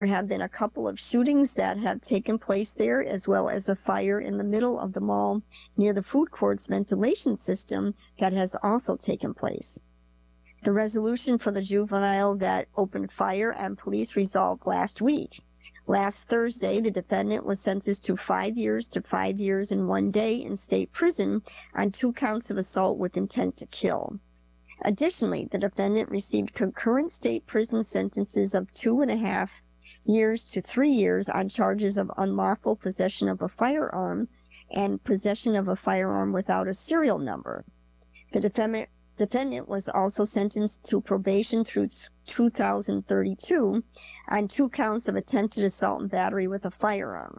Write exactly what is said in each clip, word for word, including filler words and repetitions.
have been a couple of shootings that have taken place there, as well as a fire in the middle of the mall near the food court's ventilation system that has also taken place. The resolution for the juvenile that opened fire on police resolved last week. Last Thursday, the defendant was sentenced to five years to five years and one day in state prison on two counts of assault with intent to kill. Additionally, the defendant received concurrent state prison sentences of two and a half years to three years on charges of unlawful possession of a firearm and possession of a firearm without a serial number. The defendant defendant was also sentenced to probation through two thousand thirty-two on two counts of attempted assault and battery with a firearm.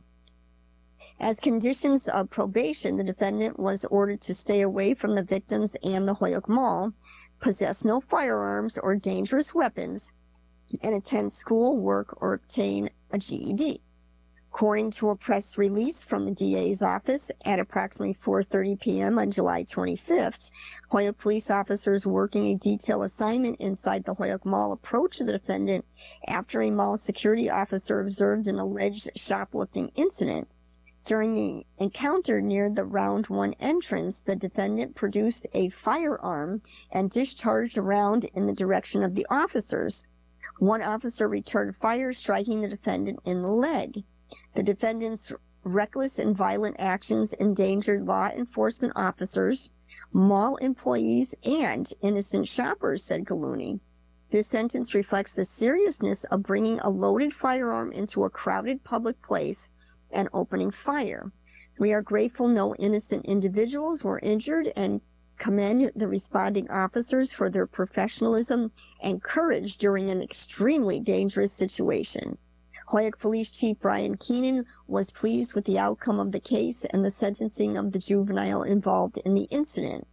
As conditions of probation, the defendant was ordered to stay away from the victims and the Holyoke Mall, possess no firearms or dangerous weapons, and attend school, work, or obtain a G E D. According to a press release from the D A's office at approximately four thirty p.m. on July twenty-fifth, Holyoke police officers working a detail assignment inside the Holyoke Mall approached the defendant after a mall security officer observed an alleged shoplifting incident. During the encounter near the Round One entrance, the defendant produced a firearm and discharged a round in the direction of the officers. One officer returned fire, striking the defendant in the leg. The defendant's reckless and violent actions endangered law enforcement officers, mall employees, and innocent shoppers, said Gallooni. This sentence reflects the seriousness of bringing a loaded firearm into a crowded public place and opening fire. We are grateful no innocent individuals were injured and commend the responding officers for their professionalism and courage during an extremely dangerous situation. Holyoke Police Chief Brian Keenan was pleased with the outcome of the case and the sentencing of the juvenile involved in the incident.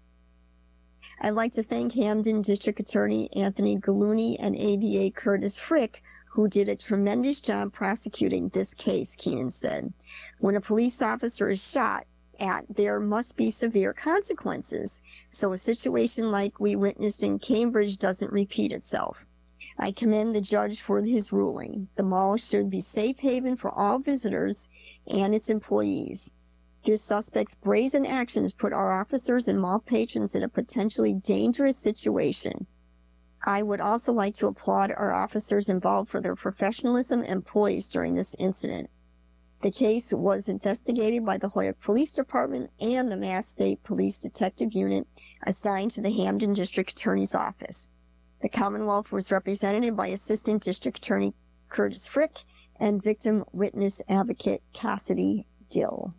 I'd like to thank Hamden District Attorney Anthony Gallooni and A D A Curtis Frick, who did a tremendous job prosecuting this case, Keenan said. When a police officer is shot at, there must be severe consequences, so a situation like we witnessed in Cambridge doesn't repeat itself. I commend the judge for his ruling. The mall should be safe haven for all visitors and its employees. This suspect's brazen actions put our officers and mall patrons in a potentially dangerous situation. I would also like to applaud our officers involved for their professionalism and poise during this incident. The case was investigated by the Holyoke Police Department and the Mass State Police Detective Unit assigned to the Hamden District Attorney's Office. The Commonwealth was represented by Assistant District Attorney Curtis Frick and Victim Witness Advocate Cassidy Dill.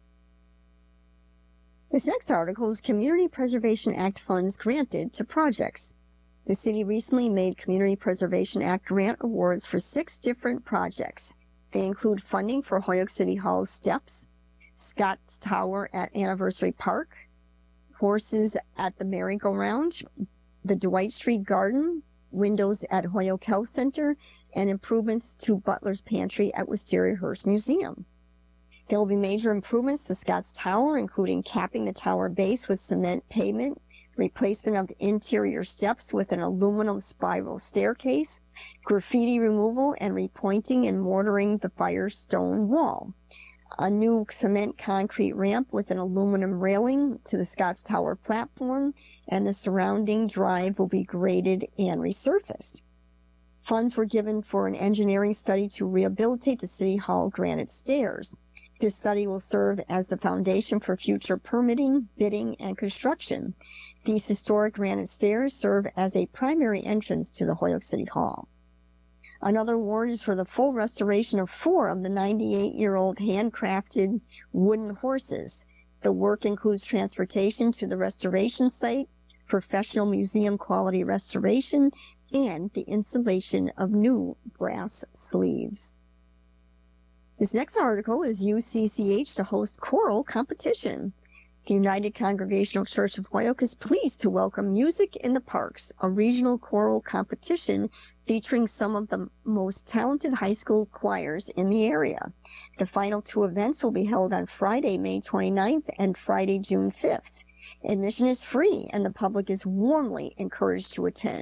This next article is Community Preservation Act funds granted to projects. The city recently made Community Preservation Act grant awards for six different projects. They include funding for Holyoke City Hall's steps, Scott's Tower at Anniversary Park, horses at the merry-go-round, the Dwight Street Garden, windows at Holyoke Health Center, and improvements to Butler's Pantry at Wisteria Hearst Museum. There will be major improvements to Scott's Tower, including capping the tower base with cement pavement, replacement of the interior steps with an aluminum spiral staircase, graffiti removal, and repointing and mortaring the firestone wall. A new cement concrete ramp with an aluminum railing to the Scott's Tower platform, and the surrounding drive will be graded and resurfaced. Funds were given for an engineering study to rehabilitate the City Hall granite stairs. This study will serve as the foundation for future permitting, bidding, and construction. These historic granite stairs serve as a primary entrance to the Holyoke City Hall. Another award is for the full restoration of four of the ninety-eight-year-old handcrafted wooden horses. The work includes transportation to the restoration site, professional museum quality restoration, and the installation of new brass sleeves. This next article is U C C H to host choral competition. The United Congregational Church of Holyoke is pleased to welcome Music in the Parks, a regional choral competition featuring some of the most talented high school choirs in the area. The final two events will be held on Friday, May twenty-ninth and Friday, June fifth. Admission is free and the public is warmly encouraged to attend.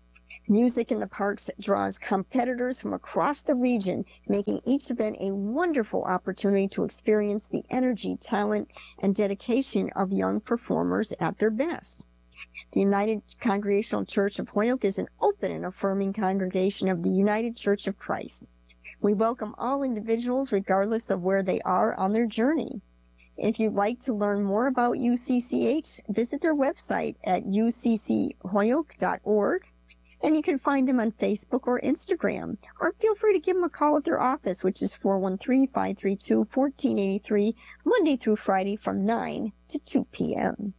Music in the Parks draws competitors from across the region, making each event a wonderful opportunity to experience the energy, talent, and dedication of young performers at their best. The United Congregational Church of Holyoke is an open and affirming congregation of the United Church of Christ. We welcome all individuals regardless of where they are on their journey. If you'd like to learn more about U C C H, visit their website at u c c holyoke dot org. And you can find them on Facebook or Instagram, or feel free to give them a call at their office, which is four one three, five three two, one four eight three, Monday through Friday from nine to two p.m.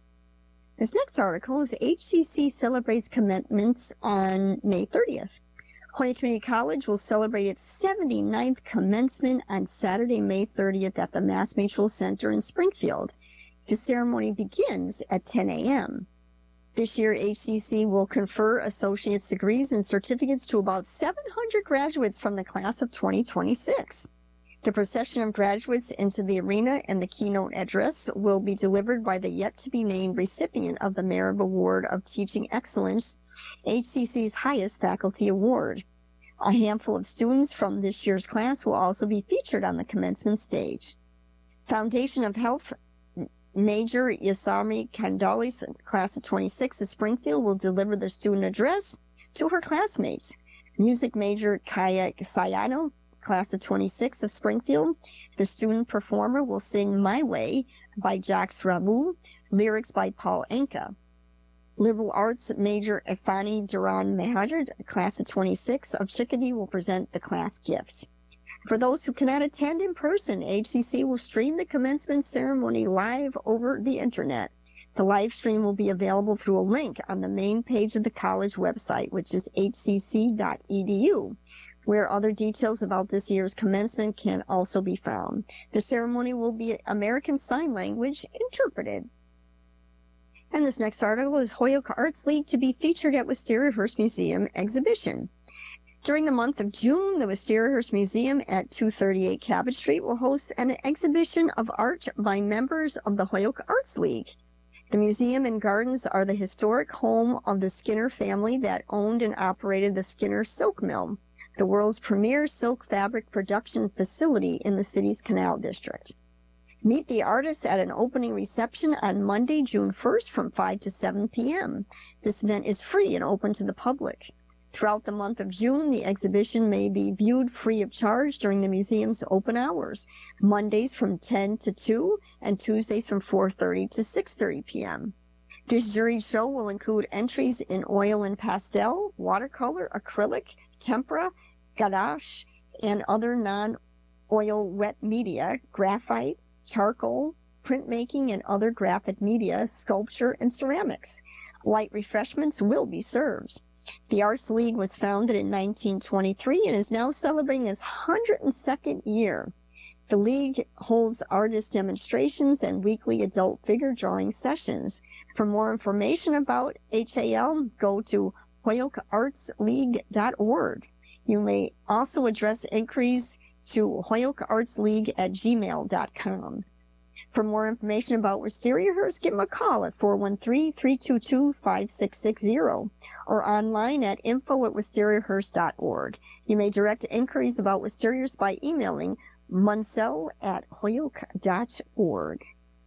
This next article is H C C celebrates commencements on May thirtieth. Holyoke Community College will celebrate its seventy-ninth commencement on Saturday, May thirtieth at the Mass Mutual Center in Springfield. The ceremony begins at ten a.m. This year, H C C will confer associate's degrees and certificates to about seven hundred graduates from the class of twenty twenty-six. The procession of graduates into the arena and the keynote address will be delivered by the yet-to-be-named recipient of the Merit Award of Teaching Excellence, H C C's highest faculty award. A handful of students from this year's class will also be featured on the commencement stage. Foundation of Health Major Yasami Kandalis, class of twenty-six of Springfield, will deliver the student address to her classmates. Music major Kaya Sayano, class of twenty-six of Springfield, the student performer will sing My Way by Jacques Rabu, lyrics by Paul Anka. Liberal arts major Efani Duran Mahajad, class of twenty-six of Chickadee, will present the class gifts. For those who cannot attend in person, H C C will stream the commencement ceremony live over the internet. The live stream will be available through a link on the main page of the college website, which is h c c dot e d u, where other details about this year's commencement can also be found. The ceremony will be American Sign Language interpreted. And this next article is Holyoke Arts League to be featured at Wisteria Hearst Museum exhibition. During the month of June, the Wisteria Hearst Museum at two thirty-eight Cabot Street will host an exhibition of art by members of the Holyoke Arts League. The museum and gardens are the historic home of the Skinner family that owned and operated the Skinner Silk Mill, the world's premier silk fabric production facility in the city's Canal District. Meet the artists at an opening reception on Monday, June first from five to seven p.m. This event is free and open to the public. Throughout the month of June, the exhibition may be viewed free of charge during the museum's open hours, Mondays from ten to two and Tuesdays from four thirty to six thirty p.m. This juried show will include entries in oil and pastel, watercolor, acrylic, tempera, gouache, and other non-oil wet media, graphite, charcoal, printmaking, and other graphic media, sculpture, and ceramics. Light refreshments will be served. The Arts League was founded in nineteen twenty-three and is now celebrating its one hundred second year. The League holds artist demonstrations and weekly adult figure drawing sessions. For more information about H A L, go to holyoke arts league dot org. You may also address inquiries to holyoke arts league at gmail dot com. For more information about Wisteria Hearst, give them a call at four one three, three two two, five six six zero or online at info at wisteria hearst dot org. You may direct inquiries about Wisteria Hearst by emailing munsell at holyoke dot org.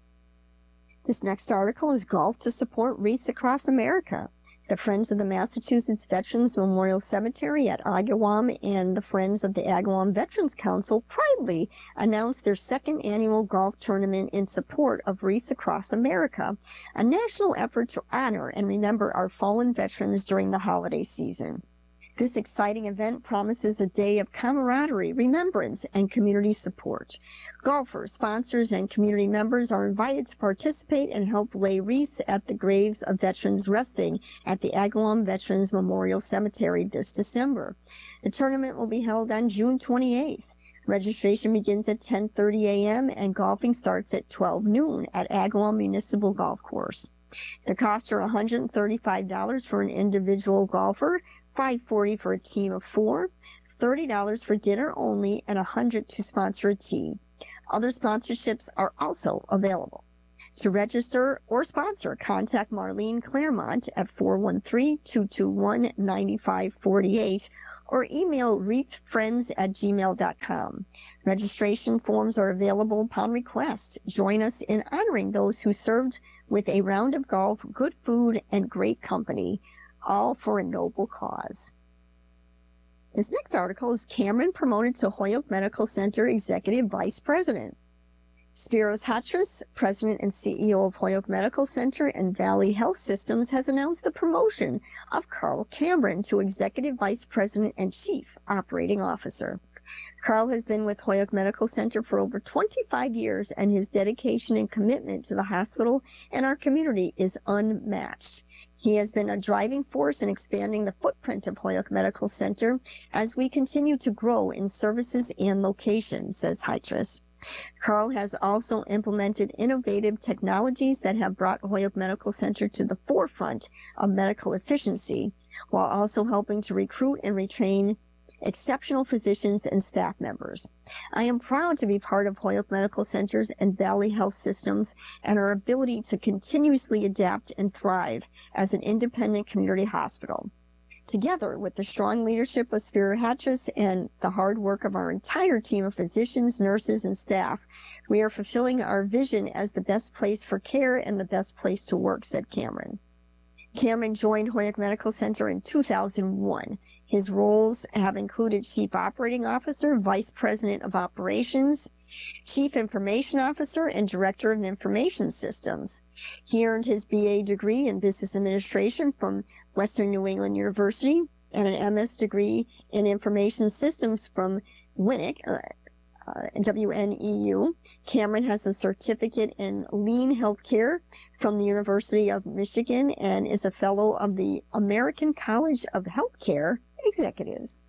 This next article is Golf to Support Wreaths Across America. The Friends of the Massachusetts Veterans Memorial Cemetery at Agawam and the Friends of the Agawam Veterans Council proudly announced their second annual golf tournament in support of Wreaths Across America, a national effort to honor and remember our fallen veterans during the holiday season. This exciting event promises a day of camaraderie, remembrance, and community support. Golfers, sponsors, and community members are invited to participate and help lay wreaths at the graves of veterans resting at the Agawam Veterans Memorial Cemetery this December. The tournament will be held on June twenty-eighth. Registration begins at ten thirty a.m. and golfing starts at twelve noon at Agawam Municipal Golf Course. The costs are one hundred thirty-five dollars for an individual golfer, five hundred forty dollars for a team of four, thirty dollars for dinner only, and one hundred dollars to sponsor a tee. Other sponsorships are also available. To register or sponsor, contact Marlene Claremont at four one three, two two one, nine five four eight or email wreathfriends at gmail dot com. Registration forms are available upon request. Join us in honoring those who served with a round of golf, good food, and great company, all for a noble cause. This next article is Cameron promoted to Holyoke Medical Center Executive Vice President. Spiros Hatras, President and C E O of Holyoke Medical Center and Valley Health Systems, has announced the promotion of Carl Cameron to Executive Vice President and Chief Operating Officer. Carl has been with Holyoke Medical Center for over twenty-five years, and his dedication and commitment to the hospital and our community is unmatched. He has been a driving force in expanding the footprint of Holyoke Medical Center as we continue to grow in services and locations, says Hatras. Carl has also implemented innovative technologies that have brought Holyoke Medical Center to the forefront of medical efficiency, while also helping to recruit and retrain exceptional physicians and staff members. I am proud to be part of Holyoke Medical Centers and Valley Health Systems and our ability to continuously adapt and thrive as an independent community hospital. Together with the strong leadership of Spiros Hatras and the hard work of our entire team of physicians, nurses, and staff, we are fulfilling our vision as the best place for care and the best place to work, said Cameron. Cameron joined Holyoke Medical Center in two thousand one. His roles have included Chief Operating Officer, Vice President of Operations, Chief Information Officer, and Director of Information Systems. He earned his B A degree in Business Administration from Western New England University and an M S degree in Information Systems from W N E C, uh, uh, W N E U. Cameron has a certificate in Lean Healthcare from the University of Michigan and is a fellow of the American College of Healthcare Executives.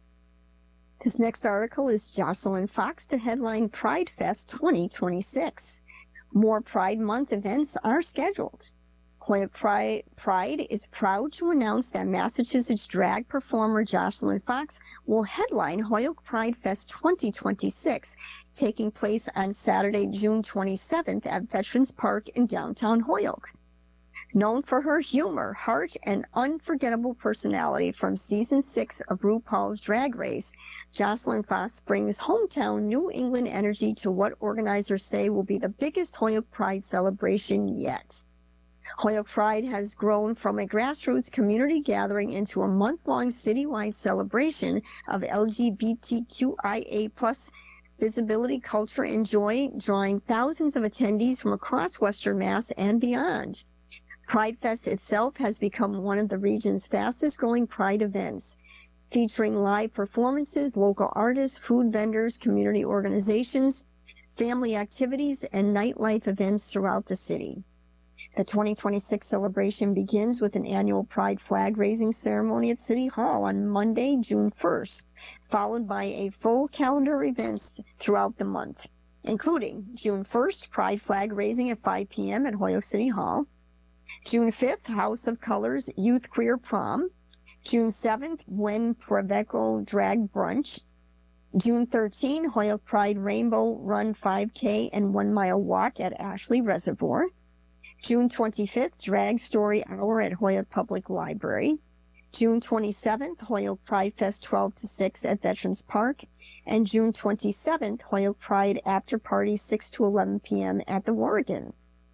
This next article is Jocelyn Fox to headline Pride Fest twenty twenty-six. More Pride Month events are scheduled. Holyoke Pride, Pride is proud to announce that Massachusetts drag performer Jocelyn Fox will headline Holyoke Pride Fest twenty twenty-six, taking place on Saturday, June twenty-seventh at Veterans Park in downtown Holyoke. Known for her humor, heart, and unforgettable personality from season six of RuPaul's Drag Race, Jocelyn Fox brings hometown New England energy to what organizers say will be the biggest Holyoke Pride celebration yet. Holyoke Pride has grown from a grassroots community gathering into a month-long citywide celebration of L G B T Q I A plus visibility, culture, and joy, drawing thousands of attendees from across Western Mass and beyond. Pride Fest itself has become one of the region's fastest-growing Pride events, featuring live performances, local artists, food vendors, community organizations, family activities, and nightlife events throughout the city. The twenty twenty-six celebration begins with an annual Pride flag-raising ceremony at City Hall on Monday, June first, followed by a full calendar of events throughout the month, including June first, Pride flag raising at five p.m. at Holyoke City Hall, June fifth, House of Colors Youth Queer Prom, June seventh, Buen Provecho Drag Brunch, June thirteenth, Holyoke Pride Rainbow Run five K and one mile Walk at Ashley Reservoir, June twenty-fifth, Drag Story Hour at Holyoke Public Library, June twenty-seventh, Holyoke Pride Fest twelve to six at Veterans Park, and June twenty-seventh, Holyoke Pride After Party six to eleven p.m. at the Warrigan.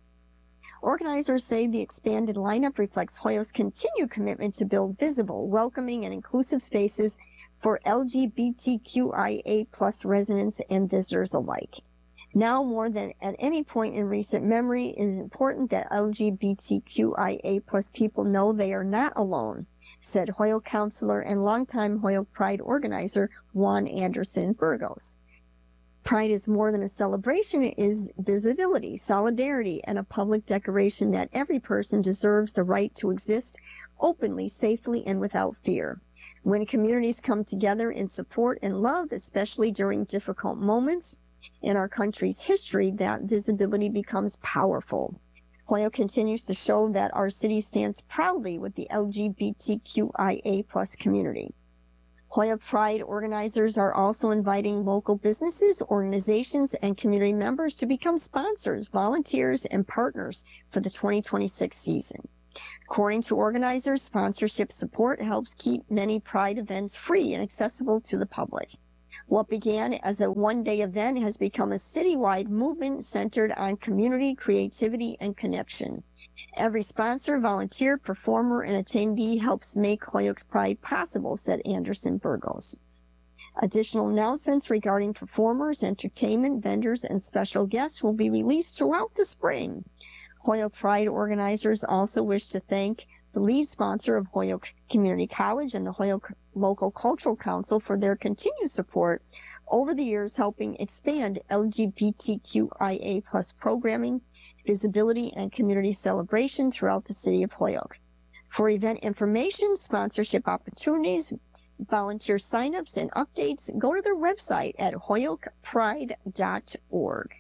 Organizers say the expanded lineup reflects Holyoke's continued commitment to build visible, welcoming, and inclusive spaces for L G B T Q I A plus residents and visitors alike. Now more than at any point in recent memory, it is important that L G B T Q I A plus people know they are not alone, said Holyoke councilor and longtime Holyoke Pride organizer Juan Anderson Burgos. Pride is more than a celebration. It is visibility, solidarity, and a public declaration that every person deserves the right to exist openly, safely, and without fear. When communities come together in support and love, especially during difficult moments in our country's history, that visibility becomes powerful. Holyoke continues to show that our city stands proudly with the L G B T Q I A plus community. Holyoke Pride organizers are also inviting local businesses, organizations, and community members to become sponsors, volunteers, and partners for the twenty twenty-six season. According to organizers, sponsorship support helps keep many Pride events free and accessible to the public. What began as a one-day event has become a citywide movement centered on community, creativity, and connection. Every sponsor, volunteer, performer, and attendee helps make Holyoke's Pride possible, said Anderson Burgos. Additional announcements regarding performers, entertainment, vendors, and special guests will be released throughout the spring. Holyoke Pride organizers also wish to thank the lead sponsor of Holyoke Community College and the Holyoke Local Cultural Council for their continued support over the years, helping expand L G B T Q I A plus programming, visibility, and community celebration throughout the city of Holyoke. For event information, sponsorship opportunities, volunteer signups, and updates, go to their website at holyoke pride dot org.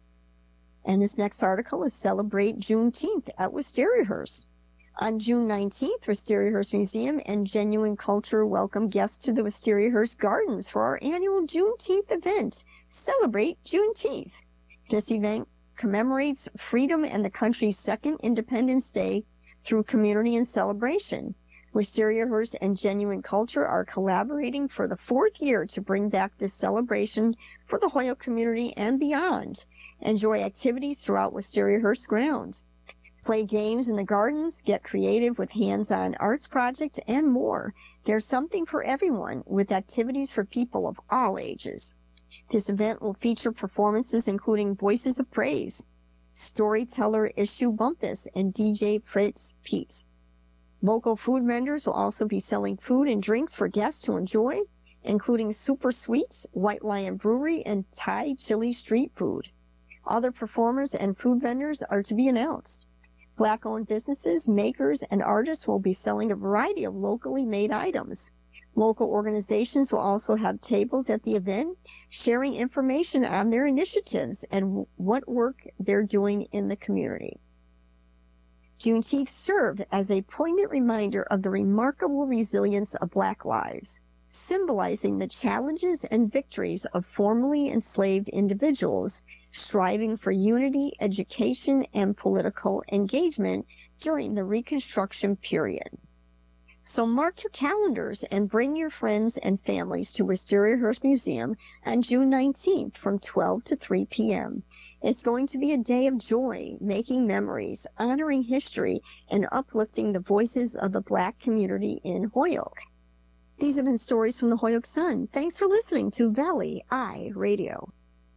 And this next article is Celebrate Juneteenth at Wistariahurst. On June nineteenth, Wistariahurst Museum and Genuine Culture welcome guests to the Wistariahurst Gardens for our annual Juneteenth event, Celebrate Juneteenth. This event commemorates freedom and the country's second Independence Day through community and celebration. Wistariahurst and Genuine Culture are collaborating for the fourth year to bring back this celebration for the Holyoke community and beyond. Enjoy activities throughout Wistariahurst grounds. Play games in the gardens, get creative with hands-on arts projects, and more. There's something for everyone with activities for people of all ages. This event will feature performances including Voices of Praise, storyteller Issue Bumpus, and D J Fritz Pete. Local food vendors will also be selling food and drinks for guests to enjoy, including Super Sweets, White Lion Brewery, and Thai Chili Street Food. Other performers and food vendors are to be announced. Black-owned businesses, makers, and artists will be selling a variety of locally made items. Local organizations will also have tables at the event, sharing information on their initiatives and what work they're doing in the community. Juneteenth served as a poignant reminder of the remarkable resilience of Black lives, symbolizing the challenges and victories of formerly enslaved individuals striving for unity, education, and political engagement during the Reconstruction period. So mark your calendars and bring your friends and families to Wistariahurst Museum on June nineteenth from twelve to three p.m. It's going to be a day of joy, making memories, honoring history, and uplifting the voices of the Black community in Holyoke. These have been stories from the Holyoke Sun. Thanks for listening to Valley Eye Radio.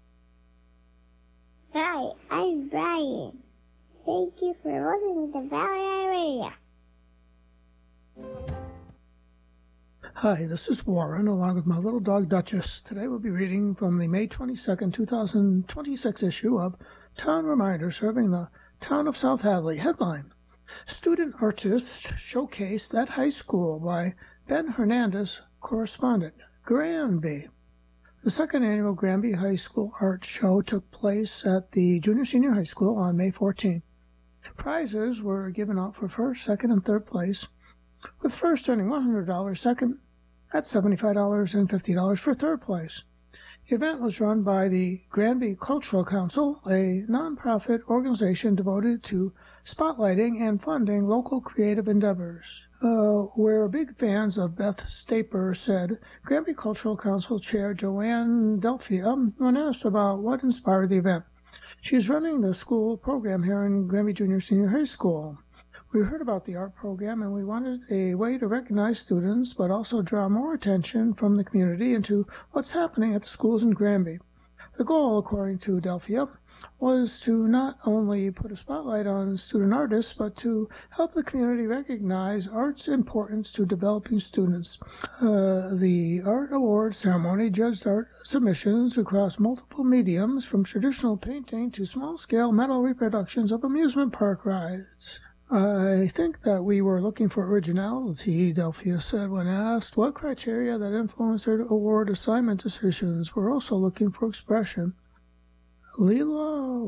Hi, I'm Brian. Thank you for listening to Valley Eye Radio. Hi, this is Warren, along with my little dog Duchess. Today we'll be reading from the May twenty-second, twenty twenty-six issue of Town Reminder, serving the town of South Hadley. Headline: Student Artist Showcase at High School by Ben Hernandez, correspondent, Granby. The second annual Granby High School Art Show took place at the Junior Senior High School on May fourteenth. Prizes were given out for first, second, and third place, with first earning one hundred dollars, second at seventy-five dollars, and fifty dollars for third place. The event was run by the Granby Cultural Council, a nonprofit organization devoted to spotlighting and funding local creative endeavors. Uh, we're big fans of Beth Staper, said Granby Cultural Council Chair Joanne Delphia when asked about what inspired the event. She's running the school program here in Granby Junior Senior High School. We heard about the art program and we wanted a way to recognize students but also draw more attention from the community into what's happening at the schools in Granby. The goal, according to Delphia, was to not only put a spotlight on student artists, but to help the community recognize art's importance to developing students. Uh, the Art Award ceremony judged art submissions across multiple mediums, from traditional painting to small-scale metal reproductions of amusement park rides. I think that we were looking for originality, Delphia said when asked what criteria that influenced their award assignment decisions. We're also looking for expression. Leela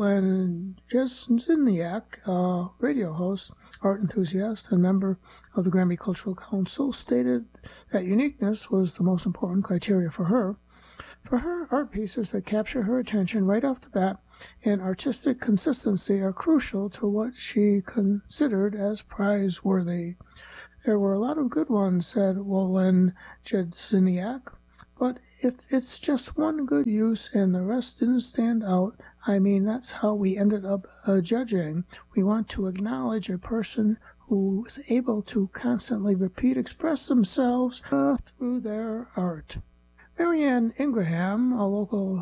Wolan-Jezniak, a radio host, art enthusiast, and member of the Granby Cultural Council, stated that uniqueness was the most important criteria for her. For her, art pieces that capture her attention right off the bat and artistic consistency are crucial to what she considered as prize-worthy. There were a lot of good ones, said Wolan-Jezniak, but if it's just one good use and the rest didn't stand out, I mean, that's how we ended up uh, judging. We want to acknowledge a person who is able to constantly repeat, express themselves uh, through their art. Marianne Ingraham, a local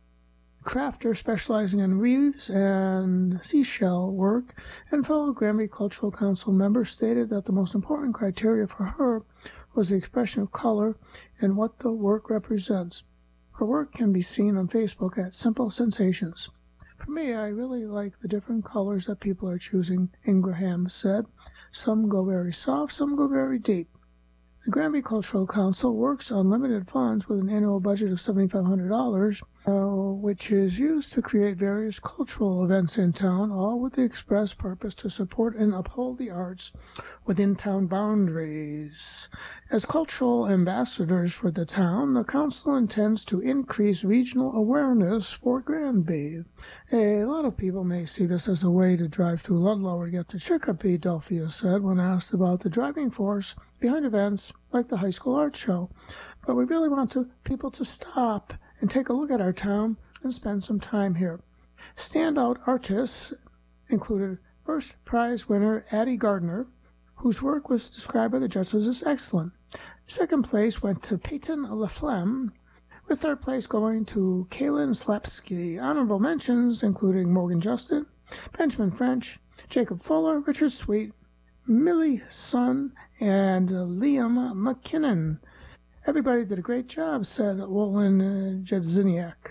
crafter specializing in wreaths and seashell work, and fellow Granby Cultural Council member, stated that the most important criteria for her was the expression of color and what the work represents. Her work can be seen on Facebook at Simple Sensations. For me, I really like the different colors that people are choosing, Ingraham said. Some go very soft, some go very deep. The Granby Cultural Council works on limited funds with an annual budget of seven thousand five hundred dollars, uh, which is used to create various cultural events in town, all with the express purpose to support and uphold the arts within town boundaries. As cultural ambassadors for the town, the council intends to increase regional awareness for Granby. A lot of people may see this as a way to drive through Ludlow or get to Chicopee, Delphia said when asked about the driving force behind events like the high school art show. But we really want to, people to stop and take a look at our town and spend some time here. Standout artists included first prize winner Addie Gardner, whose work was described by the judges as excellent. Second place went to Peyton Laflamme, with third place going to Kaylin Slapsky. Honorable mentions including Morgan Justin, Benjamin French, Jacob Fuller, Richard Sweet, Millie Sun, and Liam McKinnon. Everybody did a great job, said Wolan-Jezniak.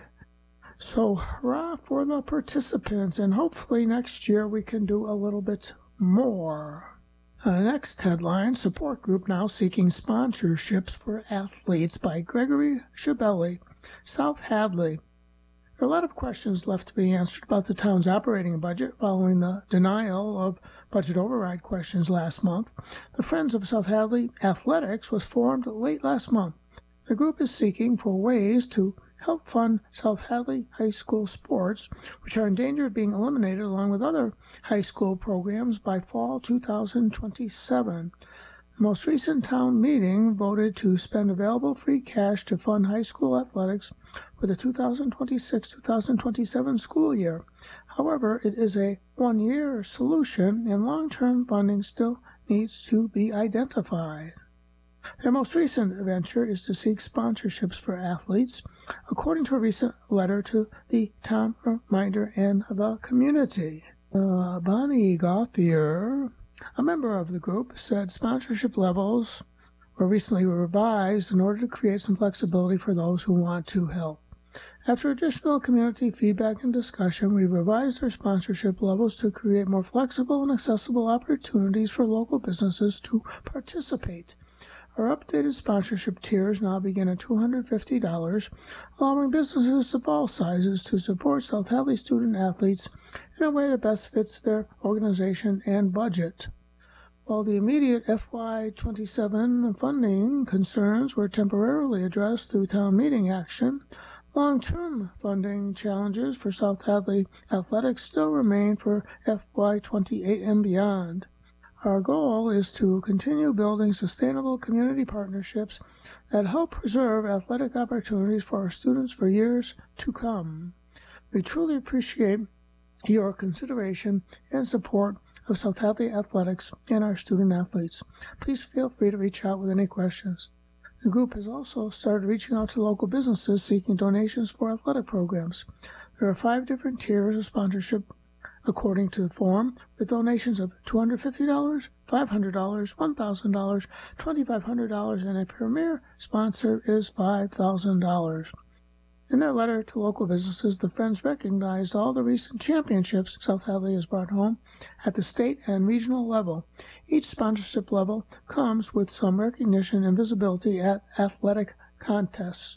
So hurrah for the participants, and hopefully next year we can do a little bit more. Uh, next headline, support group now seeking sponsorships for athletes by Gregory Shabelli, South Hadley. There are a lot of questions left to be answered about the town's operating budget following the denial of budget override questions last month. The Friends of South Hadley Athletics was formed late last month. The group is seeking for ways to help fund South Hadley High School sports, which are in danger of being eliminated along with other high school programs by fall two thousand twenty-seven. The most recent town meeting voted to spend available free cash to fund high school athletics for the two thousand twenty-six two thousand twenty-seven school year. However, it is a one-year solution, and long-term funding still needs to be identified. Their most recent venture is to seek sponsorships for athletes, according to a recent letter to the Town Reminder and the community. Uh, Bonnie Gauthier, a member of the group, said sponsorship levels were recently revised in order to create some flexibility for those who want to help. After additional community feedback and discussion, we revised our sponsorship levels to create more flexible and accessible opportunities for local businesses to participate. Our updated sponsorship tiers now begin at two hundred fifty dollars, allowing businesses of all sizes to support South Hadley student athletes in a way that best fits their organization and budget. While the immediate F Y twenty-seven funding concerns were temporarily addressed through town meeting action, long-term funding challenges for South Hadley athletics still remain for F Y twenty-eight and beyond. Our goal is to continue building sustainable community partnerships that help preserve athletic opportunities for our students for years to come. We truly appreciate your consideration and support of South Hadley athletics and our student athletes. Please feel free to reach out with any questions. The group has also started reaching out to local businesses seeking donations for athletic programs. There are five different tiers of sponsorship according to the form, with donations of two hundred fifty dollars, five hundred dollars, one thousand dollars, twenty-five hundred dollars, and a premier sponsor is five thousand dollars. In their letter to local businesses, the Friends recognized all the recent championships South Hadley has brought home at the state and regional level. Each sponsorship level comes with some recognition and visibility at athletic contests.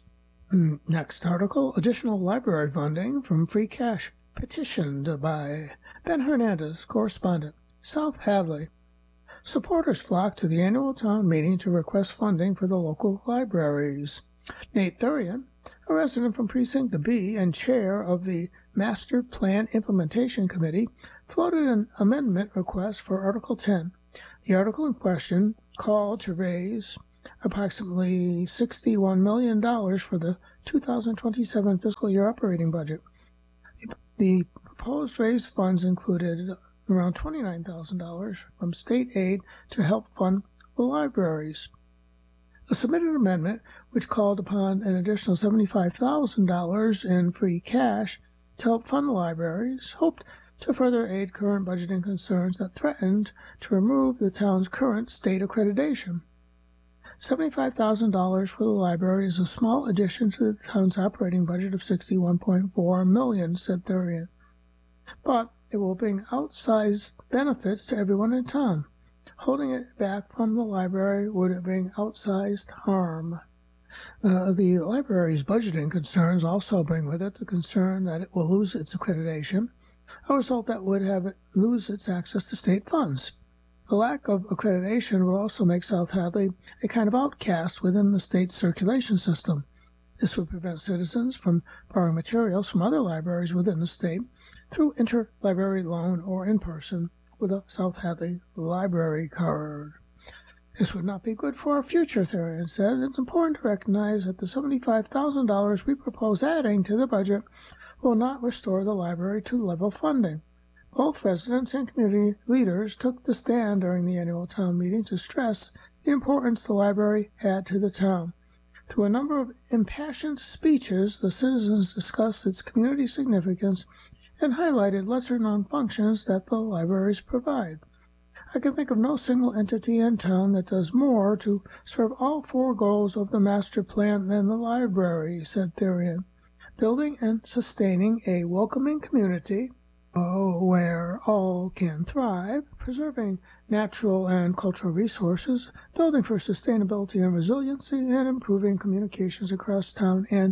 Next article, additional library funding from free cash, petitioned by Ben Hernandez, correspondent, South Hadley. Supporters flocked to the annual town meeting to request funding for the local libraries. Nate Thurian, a resident from Precinct B and chair of the Master Plan Implementation Committee, floated an amendment request for Article ten. The article in question called to raise approximately sixty-one million dollars for the two thousand twenty-seven fiscal year operating budget. The proposed raised funds included around twenty-nine thousand dollars from state aid to help fund the libraries. The submitted amendment, which called upon an additional seventy-five thousand dollars in free cash to help fund the libraries, hoped to further aid current budgeting concerns that threatened to remove the town's current state accreditation. seventy-five thousand dollars for the library is a small addition to the town's operating budget of sixty-one point four million dollars, said Thurian. But it will bring outsized benefits to everyone in town. Holding it back from the library would bring outsized harm. Uh, the library's budgeting concerns also bring with it the concern that it will lose its accreditation, a result that would have it lose its access to state funds. The lack of accreditation would also make South Hadley a kind of outcast within the state's circulation system. This would prevent citizens from borrowing materials from other libraries within the state through interlibrary loan or in person with a South Hadley library card. This would not be good for our future, Thurian said. It's important to recognize that the seventy-five thousand dollars we propose adding to the budget will not restore the library to level funding. Both residents and community leaders took the stand during the annual town meeting to stress the importance the library had to the town. Through a number of impassioned speeches, the citizens discussed its community significance and highlighted lesser-known functions that the libraries provide. I can think of no single entity in town that does more to serve all four goals of the master plan than the library, said Thurian. Building and sustaining a welcoming community oh, where all can thrive, preserving natural and cultural resources, building for sustainability and resiliency, and improving communications across town and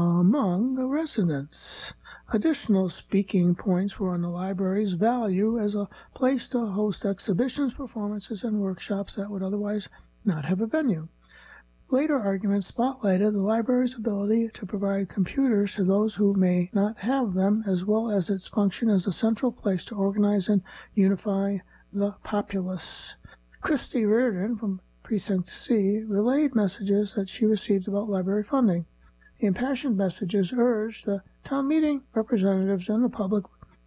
among the residents. Additional speaking points were on the library's value as a place to host exhibitions, performances, and workshops that would otherwise not have a venue. Later arguments spotlighted the library's ability to provide computers to those who may not have them, as well as its function as a central place to organize and unify the populace. Christy Reardon from Precinct C relayed messages that she received about library funding. The impassioned messages urged the town meeting representatives and the public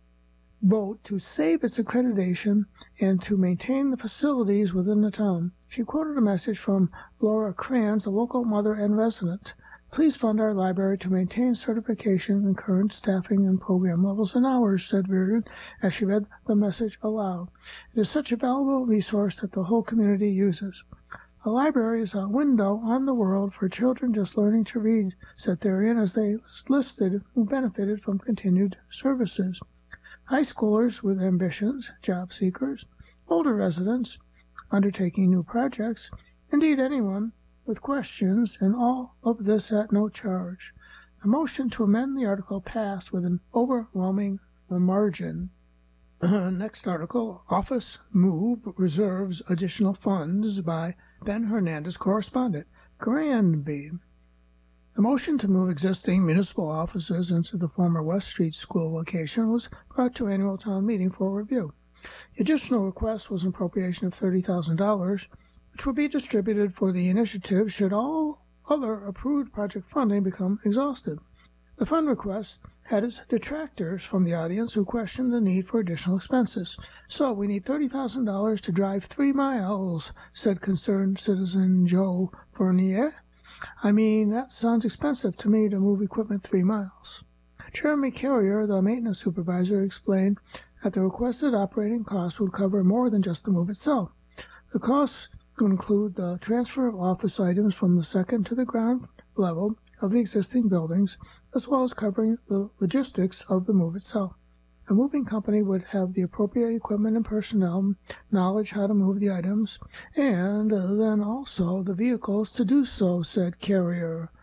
vote to save its accreditation and to maintain the facilities within the town. She quoted a message from Laura Kranz, a local mother and resident. Please fund our library to maintain certification and current staffing and program levels and hours, said Reardon as she read the message aloud. It is such a valuable resource that the whole community uses. A library is a window on the world for children just learning to read, said Thurian as they listed who benefited from continued services. High schoolers with ambitions, job seekers, older residents undertaking new projects, indeed anyone with questions, and all of this at no charge. A motion to amend the article passed with an overwhelming margin. Uh, next article, Office Move reserves additional funds by Ben Hernandez, correspondent, Granby. The motion to move existing municipal offices into the former West Street School location was brought to annual town meeting for review. The additional request was an appropriation of thirty thousand dollars, which would be distributed for the initiative should all other approved project funding become exhausted. The fund request had its detractors from the audience who questioned the need for additional expenses. So we need thirty thousand dollars to drive three miles, said concerned citizen Joe Fournier. I mean, that sounds expensive to me to move equipment three miles. Jeremy Carrier, the maintenance supervisor, explained that the requested operating costs would cover more than just the move itself. The costs would include the transfer of office items from the second to the ground level of the existing buildings, as well as covering the logistics of the move itself. A moving company would have the appropriate equipment and personnel, knowledge how to move the items, and then also the vehicles to do so, said Carrier.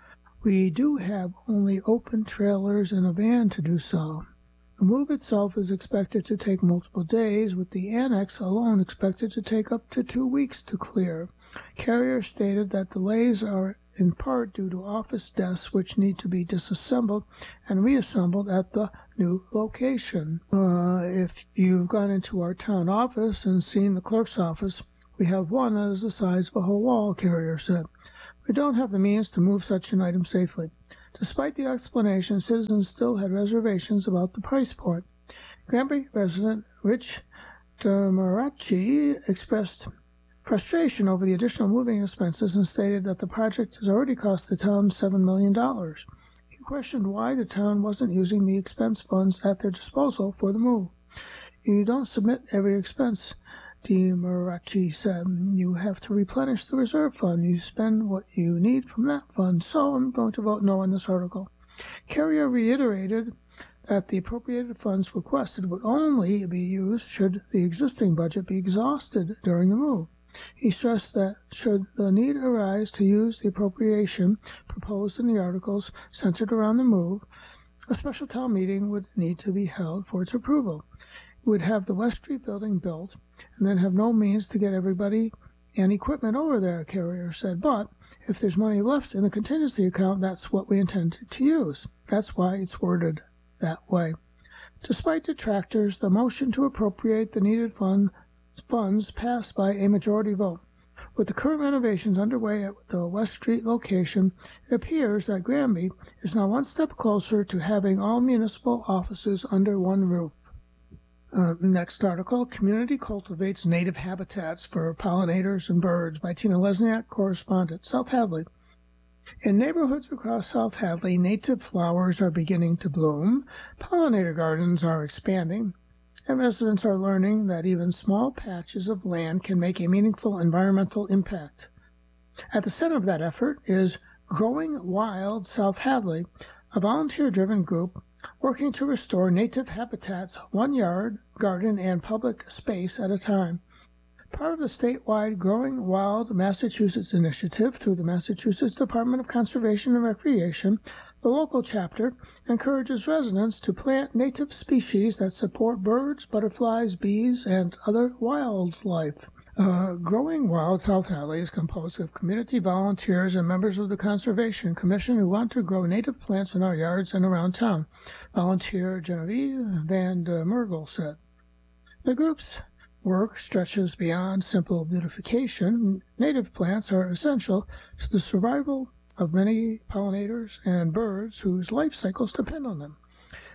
We do have only open trailers and a van to do so. The move itself is expected to take multiple days, with the annex alone expected to take up to two weeks to clear. Carrier stated that delays are in part due to office desks which need to be disassembled and reassembled at the new location. Uh, if you've gone into our town office and seen the clerk's office, we have one that is the size of a whole wall, Carrier said. We don't have the means to move such an item safely. Despite the explanation, citizens still had reservations about the price point. Granby resident Rich Demarachi expressed frustration over the additional moving expenses and stated that the project has already cost the town seven million dollars. He questioned why the town wasn't using the expense funds at their disposal for the move. You don't submit every expense, Demarachi said. You have to replenish the reserve fund. You spend what you need from that fund. So I'm going to vote no on this article. Carrier reiterated that the appropriated funds requested would only be used should the existing budget be exhausted during the move. He stressed that should the need arise to use the appropriation proposed in the articles centered around the move, a special town meeting would need to be held for its approval. It would have the West Street building built and then have no means to get everybody and equipment over there, Carrier said. But if there's money left in the contingency account, that's what we intend to use. That's why it's worded that way. Despite detractors, the motion to appropriate the needed fund funds passed by a majority vote. With the current renovations underway at the West Street location, it appears that Granby is now one step closer to having all municipal offices under one roof. Uh, next article, Community Cultivates Native Habitats for Pollinators and Birds by Tina Lesniak, correspondent, South Hadley. In neighborhoods across South Hadley, native flowers are beginning to bloom, pollinator gardens are expanding, and residents are learning that even small patches of land can make a meaningful environmental impact. At the center of that effort is Growing Wild South Hadley, a volunteer-driven group working to restore native habitats one yard, garden, and public space at a time. Part of the statewide Growing Wild Massachusetts initiative through the Massachusetts Department of Conservation and Recreation, the local chapter encourages residents to plant native species that support birds, butterflies, bees, and other wildlife. Uh, Growing Wild South Hadley is composed of community volunteers and members of the Conservation Commission who want to grow native plants in our yards and around town, volunteer Genevieve Van de Mergel said. The group's work stretches beyond simple beautification. Native plants are essential to the survival of many pollinators and birds whose life cycles depend on them.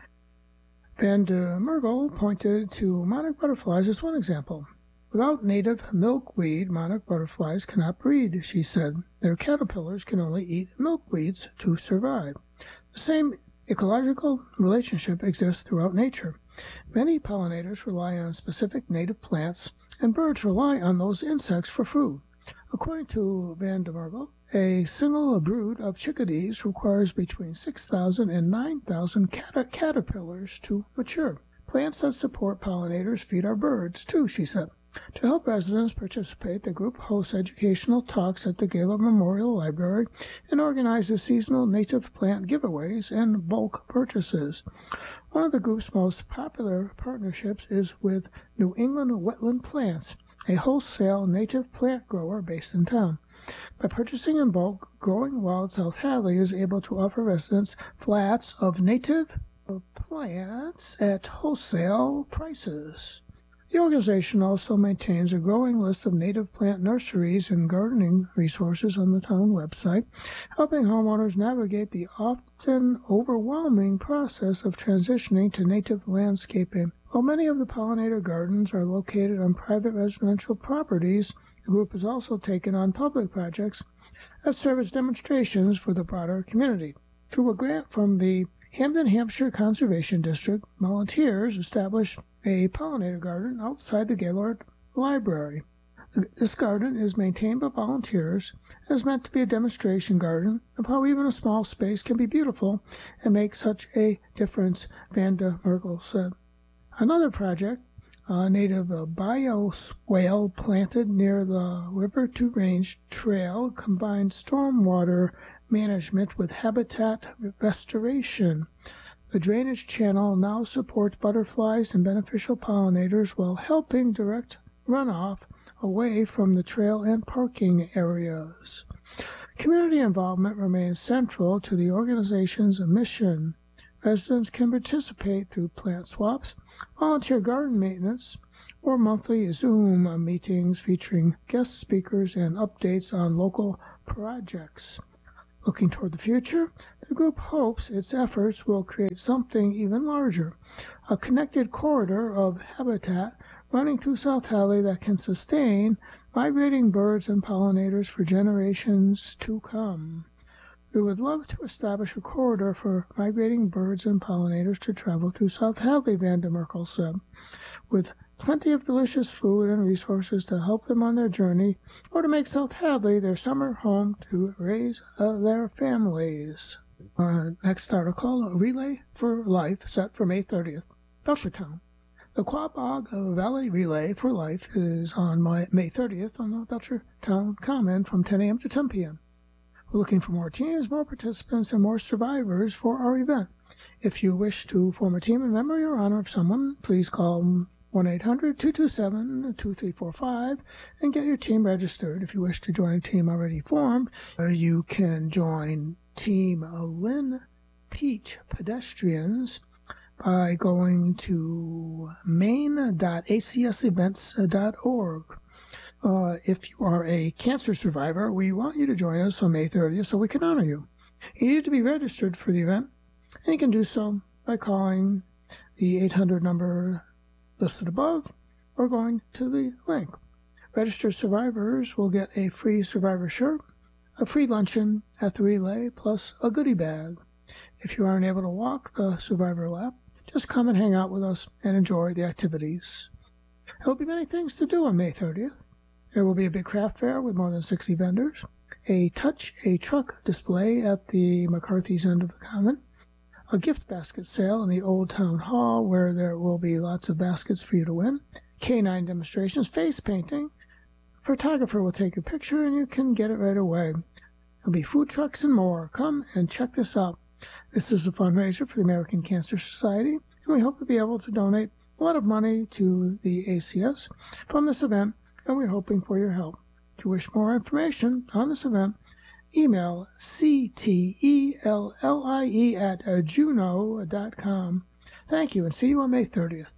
Van de Mergel pointed to monarch butterflies as one example. Without native milkweed, monarch butterflies cannot breed, she said. Their caterpillars can only eat milkweeds to survive. The same ecological relationship exists throughout nature. Many pollinators rely on specific native plants, and birds rely on those insects for food. According to Van de Mergel, a single brood of chickadees requires between six thousand and nine thousand cat- caterpillars to mature. Plants that support pollinators feed our birds, too, she said. To help residents participate, the group hosts educational talks at the Gaylord Memorial Library and organizes seasonal native plant giveaways and bulk purchases. One of the group's most popular partnerships is with New England Wetland Plants, a wholesale native plant grower based in town. By purchasing in bulk, Growing Wild South Hadley is able to offer residents flats of native plants at wholesale prices. The organization also maintains a growing list of native plant nurseries and gardening resources on the town website, helping homeowners navigate the often overwhelming process of transitioning to native landscaping. While many of the pollinator gardens are located on private residential properties, the group has also taken on public projects that serve as demonstrations for the broader community. Through a grant from the Hampden, Hampshire Conservation District, volunteers established a pollinator garden outside the Gaylord Library. This garden is maintained by volunteers and is meant to be a demonstration garden of how even a small space can be beautiful and make such a difference, Van de Mergel said. Another project, a native uh, bioswale planted near the River to Range Trail, combines stormwater management with habitat restoration. The drainage channel now supports butterflies and beneficial pollinators while helping direct runoff away from the trail and parking areas. Community involvement remains central to the organization's mission. Residents can participate through plant swaps, volunteer garden maintenance, or monthly Zoom meetings featuring guest speakers and updates on local projects. Looking toward the future, the group hopes its efforts will create something even larger, a connected corridor of habitat running through South Hadley that can sustain migrating birds and pollinators for generations to come. We would love to establish a corridor for migrating birds and pollinators to travel through South Hadley, Van der Merkel said, with plenty of delicious food and resources to help them on their journey or to make South Hadley their summer home to raise uh, their families. Uh, next article, Relay for Life, set for May thirtieth, Belchertown. The Quaboag Valley Relay for Life is on May thirtieth on the Belchertown Common from ten a.m. to ten p.m. We're looking for more teams, more participants, and more survivors for our event. If you wish to form a team in memory or honor of someone, please call one eight hundred two two seven two three four five and get your team registered. If you wish to join a team already formed, uh, you can join Team Lynn Peach Pedestrians by going to main dot a c s events dot org. Uh, if you are a cancer survivor, we want you to join us on May thirtieth so we can honor you. You need to be registered for the event, and you can do so by calling the eight hundred number listed above or going to the link. Registered survivors will get a free survivor shirt, a free luncheon at the relay, plus a goodie bag. If you aren't able to walk the survivor lap, just come and hang out with us and enjoy the activities. There will be many things to do on May thirtieth. There will be a big craft fair with more than sixty vendors, a touch a truck display at the McCarthy's end of the common, a gift basket sale in the Old Town Hall where there will be lots of baskets for you to win, K nine demonstrations, face painting. A photographer will take your picture and you can get it right away. There'll be food trucks and more. Come and check this out. This is a fundraiser for the American Cancer Society, and we hope to be able to donate a lot of money to the A C S from this event, and we're hoping for your help. If you wish more information on this event, email c t e l l i e at juno dot com. Thank you, and see you on May thirtieth.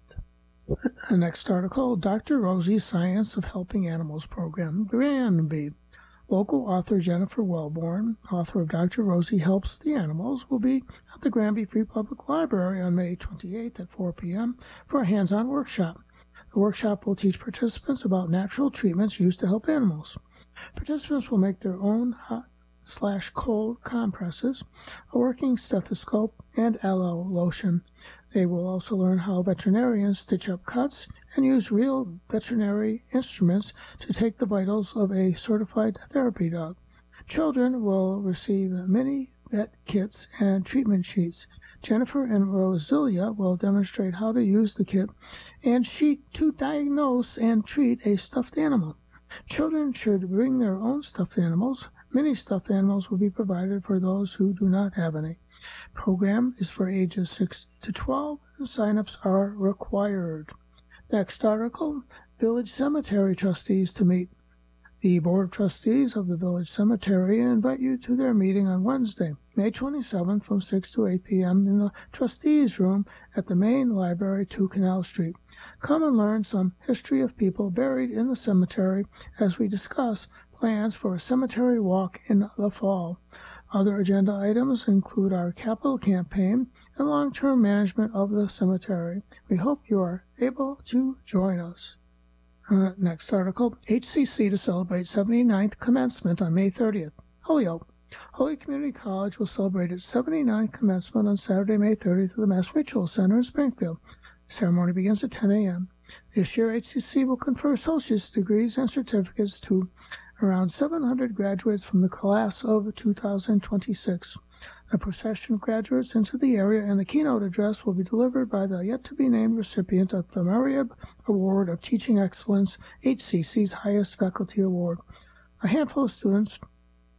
The next article, Doctor Rosie's Science of Helping Animals program, Granby. Local author Jennifer Wellborn, author of Doctor Rosie Helps the Animals, will be at the Granby Free Public Library on May twenty-eighth at four p.m. for a hands-on workshop. The workshop will teach participants about natural treatments used to help animals. Participants will make their own hot slash cold compresses, a working stethoscope, and aloe lotion. They will also learn how veterinarians stitch up cuts and use real veterinary instruments to take the vitals of a certified therapy dog. Children will receive mini vet kits and treatment sheets. Jennifer and Rosilia will demonstrate how to use the kit and sheet to diagnose and treat a stuffed animal. Children should bring their own stuffed animals. Many stuffed animals will be provided for those who do not have any. Program is for ages six to twelve, and sign-ups are required. Next article, Village Cemetery Trustees to meet. The Board of Trustees of the Village Cemetery invite you to their meeting on Wednesday, May twenty-seventh from six to eight p.m. in the Trustees Room at the main library, two Canal Street. Come and learn some history of people buried in the cemetery as we discuss plans for a cemetery walk in the fall. Other agenda items include our capital campaign and long-term management of the cemetery. We hope you are able to join us. Uh, next article, H C C to celebrate seventy-ninth commencement on May thirtieth. Holyoke. Holy Community College will celebrate its seventy-ninth commencement on Saturday, May thirtieth at the Mass Mutual Center in Springfield. The ceremony begins at ten a.m. This year, H C C will confer associate's degrees and certificates to around seven hundred graduates from the class of two thousand twenty-six. A procession of graduates into the area and the keynote address will be delivered by the yet-to-be-named recipient of the Marieb Award of Teaching Excellence, H C C's highest faculty award. A handful of students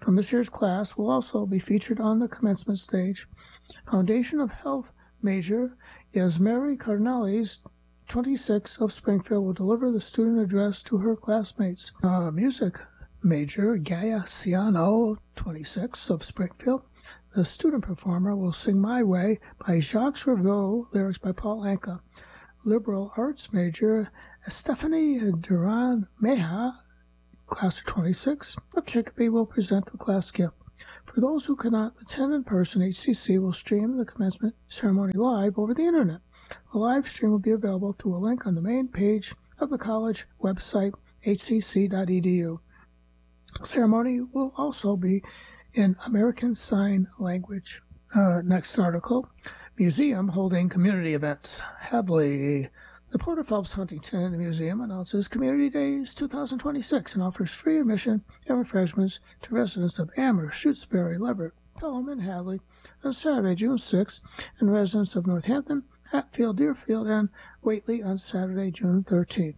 from this year's class will also be featured on the commencement stage. Foundation of Health major is Mary Cardinales, twenty-six, of Springfield, will deliver the student address to her classmates. Uh, music major Gaia Ciano, twenty-six, of Springfield, the student performer, will sing My Way by Jacques Revaux, lyrics by Paul Anka. Liberal arts major Stephanie Duran Meha, class of twenty-six, of Chicopee, will present the class gift. For those who cannot attend in person, H C C will stream the commencement ceremony live over the internet. The live stream will be available through a link on the main page of the college website, h c c dot e d u. The ceremony will also be in American Sign Language. Uh, next article, museum holding community events. Hadley. The Porter Phelps Huntington Museum announces Community Days two thousand twenty-six and offers free admission and refreshments to residents of Amherst, Shutesbury, Leverett, Pelham, and Hadley on Saturday, June sixth, and residents of Northampton, Hatfield, Deerfield, and Whately on Saturday, June thirteenth.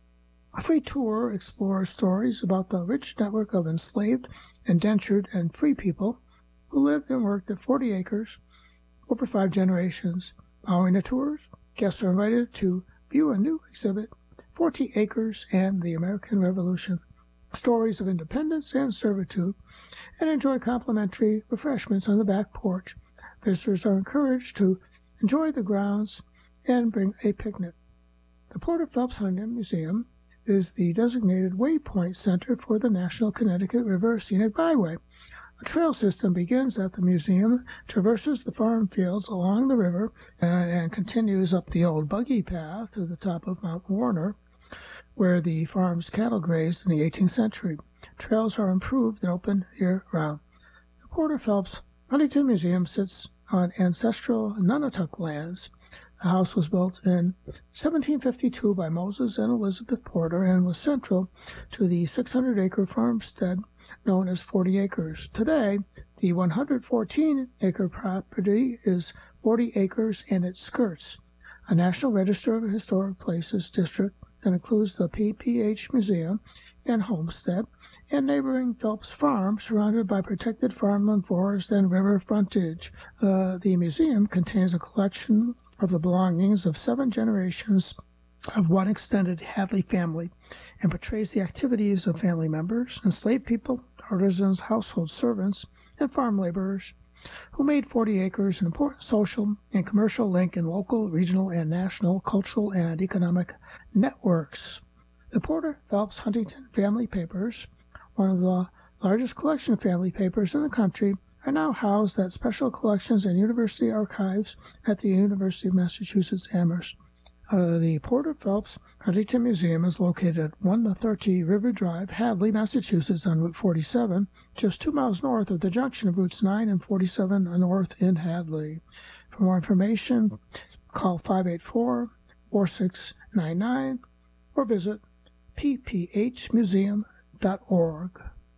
A free tour explores stories about the rich network of enslaved, indentured, and free people who lived and worked at forty acres over five generations. Following the tours, guests are invited to view a new exhibit, forty acres and the American Revolution, stories of independence and servitude, and enjoy complimentary refreshments on the back porch. Visitors are encouraged to enjoy the grounds and bring a picnic. The Porter Phelps Huntington Museum is the designated waypoint center for the National Connecticut River Scenic Byway. A trail system begins at the museum, traverses the farm fields along the river, uh, and continues up the old buggy path to the top of Mount Warner, where the farm's cattle grazed in the eighteenth century. Trails are improved and open year-round. The Porter Phelps Huntington Museum sits on ancestral Nunatak lands. The house was built in seventeen fifty-two by Moses and Elizabeth Porter and was central to the six hundred acre farmstead known as forty acres. Today, the one hundred fourteen acre property is forty acres and it skirts a National Register of Historic Places district that includes the P P H Museum and Homestead and neighboring Phelps Farm, surrounded by protected farmland, forest, and river frontage. Uh, the museum contains a collection of the belongings of seven generations of one extended Hadley family and portrays the activities of family members, enslaved people, artisans, household servants, and farm laborers who made forty acres an important social and commercial link in local, regional, and national cultural and economic networks. The Porter Phelps Huntington family papers, one of the largest collection of family papers in the country, are now housed at special collections and university archives at the University of Massachusetts Amherst. Uh, the Porter Phelps Huntington Museum is located at one thirty River Drive, Hadley, Massachusetts, on Route forty-seven, just two miles north of the junction of Routes nine and forty-seven north in Hadley. For more information, call five eight four, four six nine nine or visit p p h museum dot org.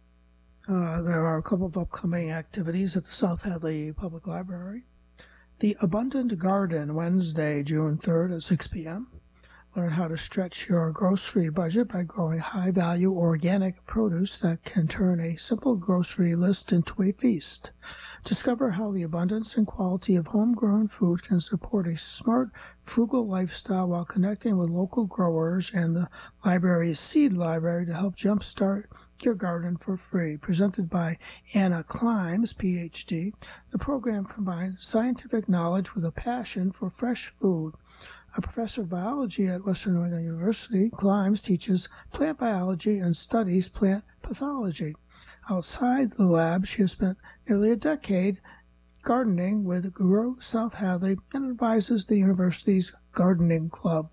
Uh, there are a couple of upcoming activities at the South Hadley Public Library. The Abundant Garden, Wednesday, June third at six p.m. Learn how to stretch your grocery budget by growing high-value organic produce that can turn a simple grocery list into a feast. Discover how the abundance and quality of homegrown food can support a smart, frugal lifestyle while connecting with local growers and the library's Seed Library to help jumpstart your garden for free. Presented by Anna Klimes, P H D, the program combines scientific knowledge with a passion for fresh food. A professor of biology at Western New England University, Klimes teaches plant biology and studies plant pathology. Outside the lab, she has spent nearly a decade gardening with Grow South Hadley and advises the university's gardening club.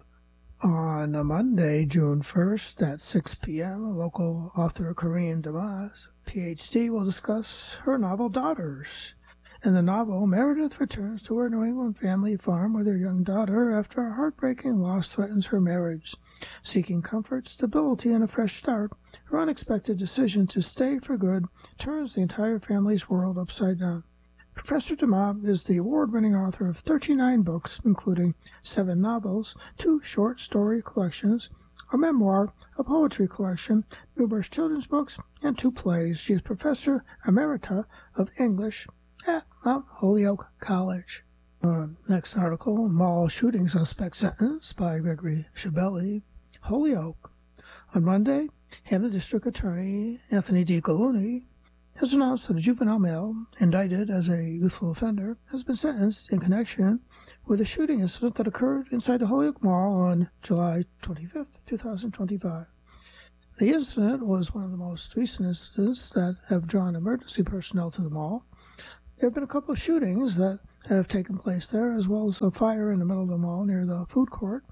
On a Monday, June first at six p.m., local author Corinne Damas, P H D, will discuss her novel Daughters. In the novel, Meredith returns to her New England family farm with her young daughter after a heartbreaking loss threatens her marriage. Seeking comfort, stability, and a fresh start, her unexpected decision to stay for good turns the entire family's world upside down. Professor Damas is the award-winning author of thirty-nine books, including seven novels, two short story collections, a memoir, a poetry collection, numerous children's books, and two plays. She is Professor Emerita of English at Mount Holyoke College. Uh, next article, Mall Shooting Suspect Sentenced by Gregory Shabelli, Holyoke. On Monday, Hampton District Attorney Anthony D. Galuni has announced that a juvenile male indicted as a youthful offender has been sentenced in connection with a shooting incident that occurred inside the Holyoke Mall on July twenty-fifth, twenty twenty-five. The incident was one of the most recent incidents that have drawn emergency personnel to the mall. There have been a couple of shootings that have taken place there, as well as a fire in the middle of the mall near the food court.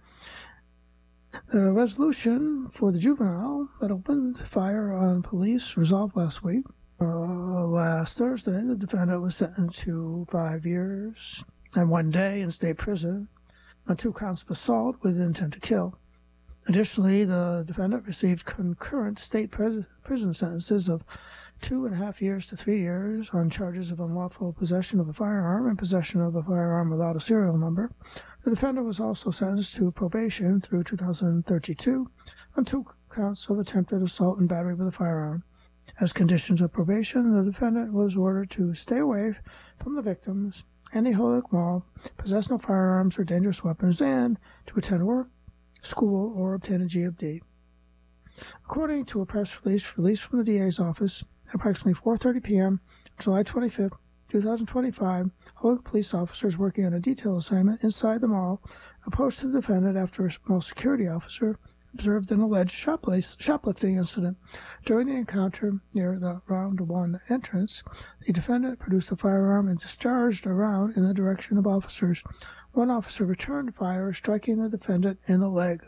The resolution for the juvenile that opened fire on police resolved last week. Uh, last Thursday, the defendant was sentenced to five years and one day in state prison on two counts of assault with intent to kill. Additionally, the defendant received concurrent state pres- prison sentences of two and a half years to three years on charges of unlawful possession of a firearm and possession of a firearm without a serial number. The defendant was also sentenced to probation through two thousand thirty-two on two counts of attempted assault and battery with a firearm. As conditions of probation, the defendant was ordered to stay away from the victims and the Holyoke Mall, possess no firearms or dangerous weapons, and to attend work, school, or obtain a G E D. According to a press release released from the D A's office at approximately four thirty p.m., July twenty-fifth, twenty twenty-five, Holyoke police officers working on a detail assignment inside the mall approached the defendant after a mall security officer observed an alleged shoplifting incident. During the encounter near the round one entrance, the defendant produced a firearm and discharged a round in the direction of officers. One officer returned fire, striking the defendant in the leg.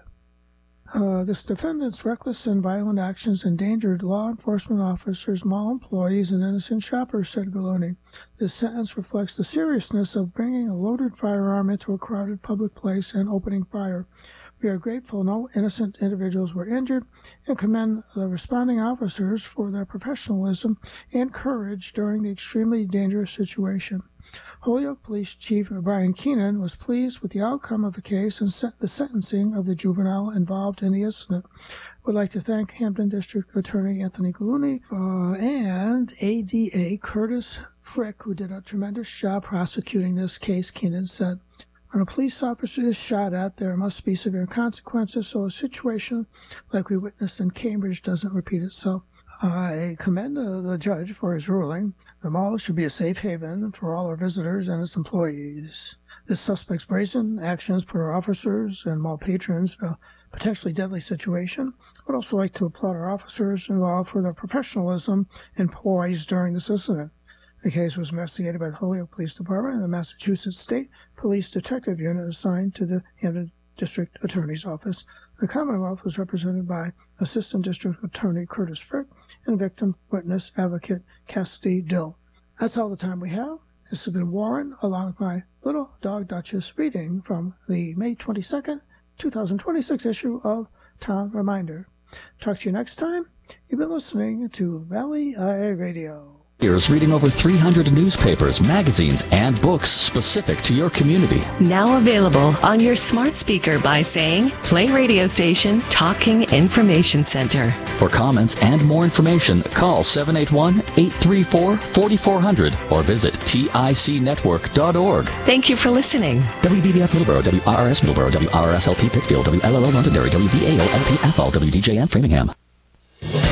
Uh, this defendant's reckless and violent actions endangered law enforcement officers, mall employees, and innocent shoppers, said Galoni. This sentence reflects the seriousness of bringing a loaded firearm into a crowded public place and opening fire. We are grateful no innocent individuals were injured and commend the responding officers for their professionalism and courage during the extremely dangerous situation. Holyoke Police Chief Brian Keenan was pleased with the outcome of the case and set the sentencing of the juvenile involved in the incident. Would like to thank Hampton District Attorney Anthony Galuni uh, and A D A Curtis Frick, who did a tremendous job prosecuting this case, Keenan said. When a police officer is shot at, there must be severe consequences, so a situation like we witnessed in Cambridge doesn't repeat itself. I commend uh, the judge for his ruling. The mall should be a safe haven for all our visitors and its employees. This suspect's brazen actions put our officers and mall patrons in a potentially deadly situation. I would also like to applaud our officers involved for their professionalism and poise during this incident. The case was investigated by the Holyoke Police Department and the Massachusetts State Police Detective Unit assigned to the Hampton District Attorney's Office. The Commonwealth was represented by Assistant District Attorney Curtis Frick and victim witness advocate Cassidy Dill. That's all the time we have. This has been Warren, along with my little dog Duchess, reading from the May twenty-second, twenty twenty-six issue of Town Reminder. Talk to you next time. You've been listening to Valley Eye Radio. Years reading over three hundred newspapers, magazines, and books specific to your community. Now available on your smart speaker by saying, play radio station Talking Information Center. For comments and more information, call seven eight one, eight three four, four four zero zero or visit tic network dot org. Thank you for listening. W V B F Middleborough, W R R S Middleborough, W R R S L P Pittsfield, W L L O Londonderry, W V A O L P Athol, W D J M Framingham.